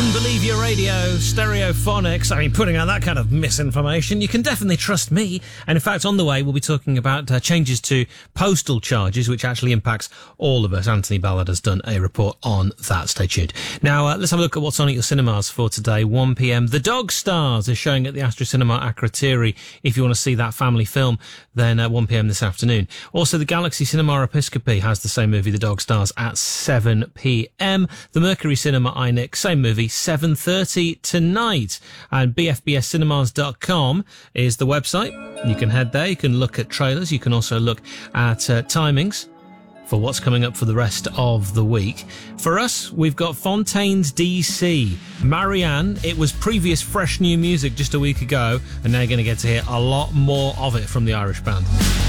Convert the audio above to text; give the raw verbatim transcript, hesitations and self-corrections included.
Believe Your Radio, Stereophonics. I mean, putting out that kind of misinformation, you can definitely trust me. And in fact, on the way, we'll be talking about uh, changes to postal charges, which actually impacts all of us. Anthony Ballard has done a report on that. Stay tuned. Now, uh, let's have a look at what's on at your cinemas for today. one p.m. The Dog Stars is showing at the Astra Cinema Akrotiri. If you want to see that family film, then at one p.m. this afternoon. Also, the Galaxy Cinema Episcopi has the same movie, The Dog Stars, at seven p.m. The Mercury Cinema I N I C, same movie, seven thirty tonight. And b f b s cinemas dot com is the website. You can head there, you can look at trailers, you can also look at uh, timings for what's coming up for the rest of the week. For us, we've got Fontaines D C. Marianne, it was previous fresh new music just a week ago, and now you're going to get to hear a lot more of it from the Irish band.